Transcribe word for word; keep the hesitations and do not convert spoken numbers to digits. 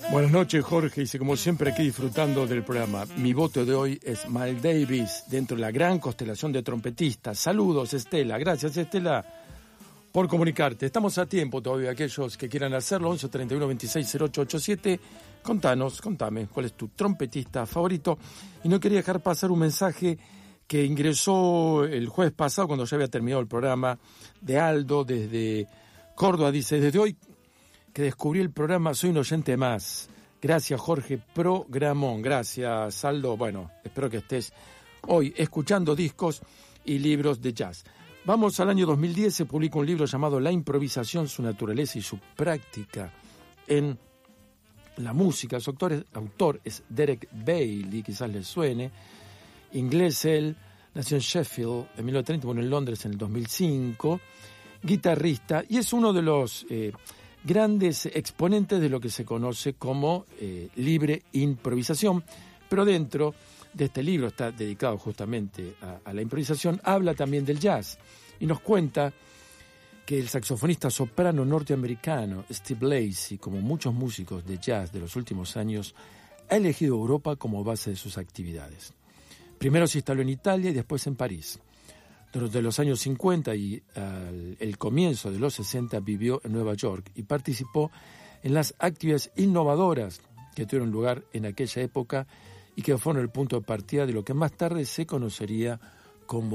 Buenas noches, Jorge. Y como siempre aquí disfrutando del programa. Mi voto de hoy es Miles Davis, dentro de la gran constelación de trompetistas. Saludos, Estela. Gracias, Estela, por comunicarte. Estamos a tiempo todavía, aquellos que quieran hacerlo. once treinta y uno veintiséis cero ocho ochenta y siete. Contanos, contame, ¿cuál es tu trompetista favorito? Y no quería dejar pasar un mensaje que ingresó el jueves pasado, cuando ya había terminado el programa, de Aldo, desde Córdoba. Dice, desde hoy que descubrí el programa, soy un oyente más. Gracias, Jorge, programón. Gracias, Aldo. Bueno, espero que estés hoy escuchando discos y libros de jazz. Vamos al año dos mil diez, se publica un libro llamado La improvisación, su naturaleza y su práctica en la música. Su autor es, autor es Derek Bailey, quizás les suene. Inglés él, nació en Sheffield en mil novecientos treinta, bueno, en Londres en el dos mil cinco. Guitarrista, y es uno de los eh, grandes exponentes de lo que se conoce como eh, libre improvisación, pero dentro de este libro, está dedicado justamente a, a la improvisación, habla también del jazz y nos cuenta que el saxofonista soprano norteamericano Steve Lacy, como muchos músicos de jazz de los últimos años, ha elegido Europa como base de sus actividades. Primero se instaló en Italia y después en París. Durante los años cincuenta y al el comienzo de los sesenta vivió en Nueva York y participó en las actividades innovadoras que tuvieron lugar en aquella época y que fueron el punto de partida de lo que más tarde se conocería como